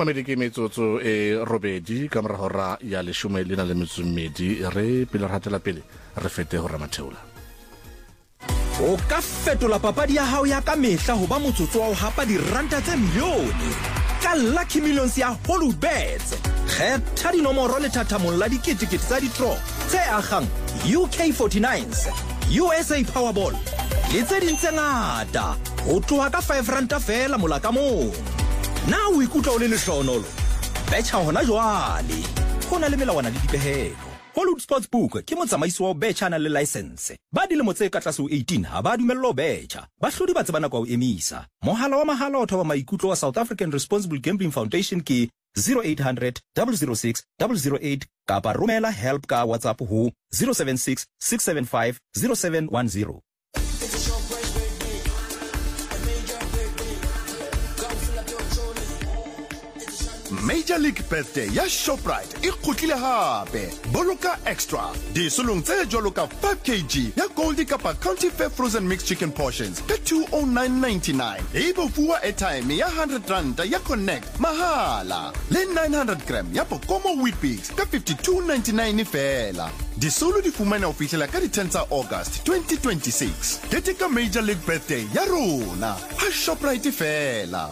Mamedi ke metsotso robedi ka mora hora ya 12 re pele re hatela pele re fete ho Ramatheola. O ka fetola papadi ya hao ya ka mehla ho ba motsotso wa ho hapa diranta tse milione ka Lucky Millions ya Holubets. Kgetha dinomoro le thathamong la diketekete tsa di-draw tse agang UK49s, USA Powerball le tse ding tse ngata ho tloha ka R5 fela mola ka mong. Na o ikutlwa o le lehlohonolo? Betjha hona jwale. Ho na le melawana le dipehelo. Hollywood Sportsbook ke motsamaisi wa betjha na le license. Ba dilemo tse ka tlase ho 18 ha ba dumellwa ho betjha. Bahlodi ba tsebana kwa ho emisa. Mohala wa mahala o thoba maikutlo wa South African Responsible Gambling Foundation ke 0800 006 008 kapa romela help ka WhatsApp ho 076 675 0710. Major League Birthday ya Shoprite e kgutlile hape. Boloka extra di solong tse jwalo ka 5 kg ya Goldie kapa County Fair frozen mixed chicken portions ka 209.99. Ebo fuwa airtime ya R100 ya Connect mahala le 900 gram ya Pokomo Wheat Bix ka 52.99 fela. Di solo di fumana ho fihlela ka di 10 tsa August 2026. Keteka Major League Birthday ya rona ha Shoprite fela.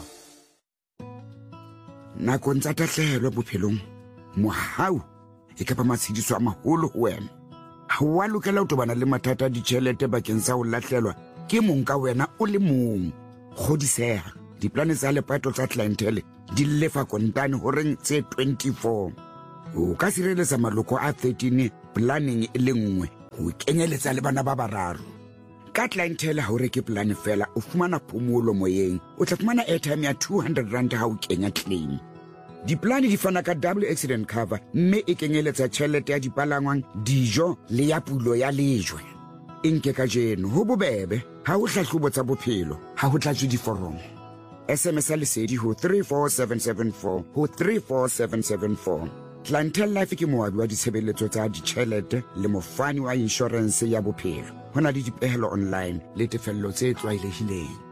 Nakong tsa tahlehelo bophelong mohau e ka ba matshediso a maholo ho wena. Ha wa lokela ho tobana le mathata a ditjhelete bakeng sa ho lahlelwa ke mong ka wena o le mong. Kgodiseha diplane tsa lepato tsa clientele di lefa kontane horeng tse 24. O ka sireletsa maloko a 13 planning e le nngwe ho kenyeletsa le bana ba bararo. Ka clientele ha o reke plane fela o fumana phomolo moyeng. O tla fumana airtime ya R200 ha o kenya claim. Diplane di fana ka double accident cover mme e kenyeletsa tjhelete ya dipalangwang, dijo le ya pulo ya lejwe. Enke ka jeno ho bobebe ha o hlahlobo tsa bophelo ha ho tlatswe diforomo. SMS lesedi ho 34774 ho 34774. Clientele Life ke moabi wa ditshebeletso tsa ditjhelete le mofani wa insurance ya bophelo. Hona le dipehelo online le tefello tse tlwaelehileng.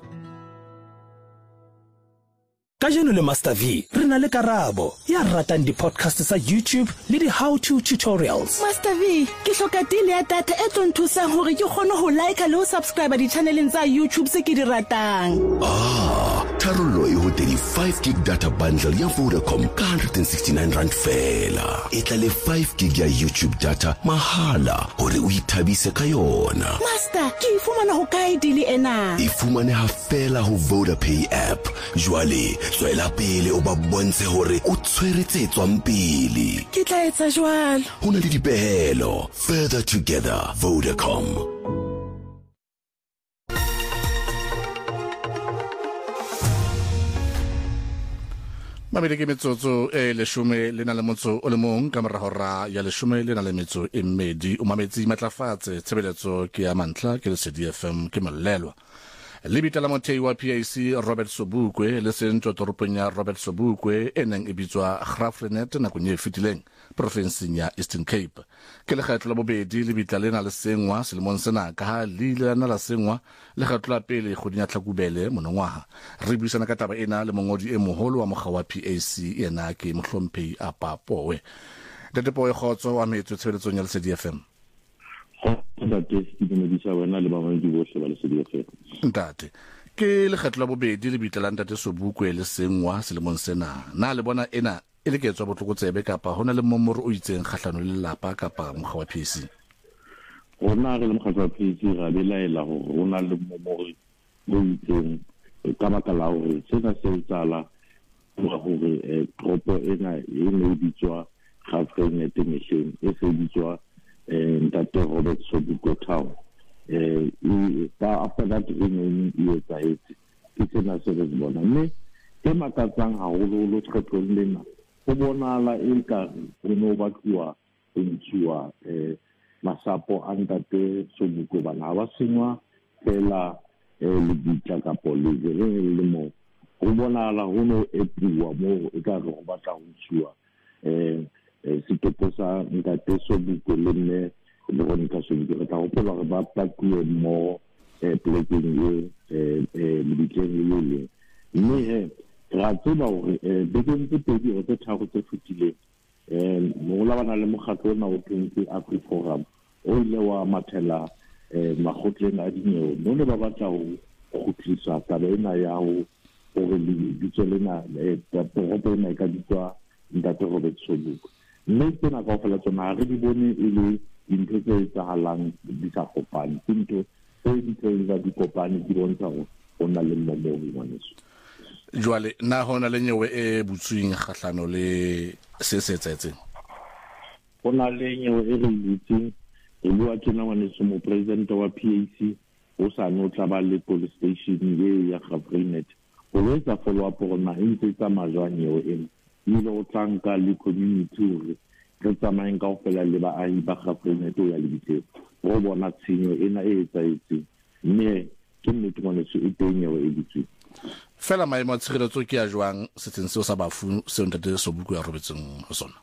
Kajeno le Master V re na le karabo ya ratang di-podcast sa YouTube le di-how-to tutorials. Master V ke hloka deal ya data e tlo nthusang hore ke kgone ho like le ho subscribe di-channeleng tsa YouTube se ke di ratang. Tharollo e ho 35 gig data bundle ya Vodacom ka R169 fela. E tla le 5 gig ya YouTube data mahala hore o ithabise ka yona. Master ke ifumana ho kae deal ena? E fumaneha fela ho VodaPay app. Jwale tswela pele o ba bontshe hore o tshweretse tswang pele. Ke tla etsa jwalo. Ho na le dipehelo. Further together, Vodacom. Mamedi ke metsotso leshome le na le motso o le mong ka mora hora ya leshome le na le metso e mmedi. O mametsi matlafatse tshebeletso ke ya mantla ke le CDFM ke molelwa. Libita la mothei wa PAC Robert Sobukwe le sentso toropong ya Robert Sobukwe eneng e bitswa Grafrenet nakong e fetileng provinseng ya Eastern Cape. Ke lekgetlo la bobedi lebitla lena le sengwa selemong sena ka ha le ile la sengwa lekgetlo la pele kgoding ya Tlhakubele monongwaha. Re buisana ka taba ena le mongodi e moholo wa mokga wa PAC ena ke Mohlomphehi Apapowe. Detepo e khotso wa metso tshebeletsong ya CDFM. Ntate ke lekgetlo la bobedi le bitla la ntate Sobukwe le sengwa selemong sena. Na le bona ena e le ketswa botlokotsebe kapa hona le momoro o itseng kgahlano le lapa kapa mokga wa PAC? Rona re le mokgatlo wa PAC ra belaela hore hona le momoro o itseng ka baka la hore sena se tsala hore tropo ena e ne e bitswa Grafrenet mehleng e se bitswa Ntate Robert Sobukwe Town. After that renaming e etsahetse ke sena se re bona mme e makatsang haholo tlhekong lena ho bonahala e ka ho no batluwa ho ntshuwa masapo a Ntate Sobukwe bana ba sengwa fela le bitla ka pole le mo ho bonahala ho no epuwa mo e ka re ho batla ho ntshuwa setopo sa Ntate Sobukwe le nne le gone ka Sobukwe re tla gopola gore ba patluwe mo plekeng e le bitleng le mme ra tseba hore bekeng tse pedi o tse tharo tse fetileng mo la bana le mokgatlo ona o tshwentse AfriForum o ile wa mathela makgotleng a dinyewe mo ne ba batla ho kgutlisa taba ena ya ho gore ditso lena toropo ena e ka ditwa Ntate Robert Sobukwe mme tsena kaofela tsona ha re di bone e le dintho tse etsahalang di sa kopane ke ntho tse di tla di kopane di bontsha hore o na le mmomo ngwaneso jwale na hona le nyewe e butswing kgahlano le se etsetseng o na le nyewe e re butswing e bua tjena ngwaneso mo president wa PAC o sa no tla ba le police station ye ya Gabrinet o etsa follow up rona e ntse tsa majwanyewe ena ile o tlanka le community hore re tsamaeng kaofela le baahi ba Gabrinet o ya le ditse o bona tshenyo ena e etsaetseng mme ke nnete ngwaneso e teng nyewe e butswing fela maemo a tshireletso ke a jwang setseng seo sa bafu seo Ntate Sobukwe a robetseng ho sona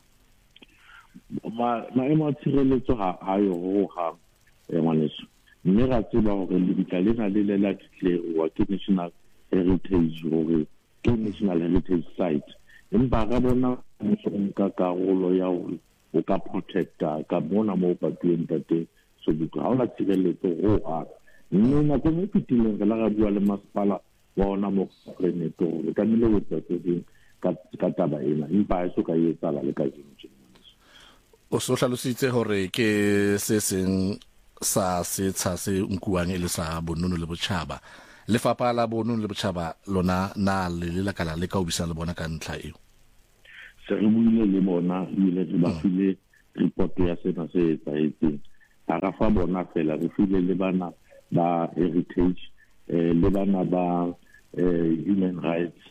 maemo a tshireletso ha yo ho ha ngwaneso mme ra tseba hore lebitla lena le lela wa ke national heritage hore ke national heritage site empa ga bona nka karolo ya hore o ka protecta ka bona mo patueng Ntate Sobukwe ha ona tshireletso ho ha mme na tse fetileng re la ga bua le masepala wa ona mo Gabrinet hore ka mele o tsetse ka taba ena empa e so ka yetsala le ka jeno o so hlalositse hore ke se seng sa setsha se nkuwang e le sa bonono le botjhaba lefapha la bonono le botjhaba lona na le la kala le ka ubisa le bona ka ntla eo se re buile le bona ile re ba file report ya sena se etsaetseng a ra fa bona fela re file le bana ba heritage le bana ba human rights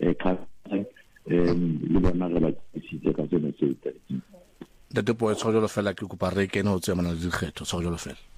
le bona re ba tsitse ka sena se etsaetseng Ntate Poe tsholo fela ke kopa re kene ho tsema na le dikgetho tsholo fela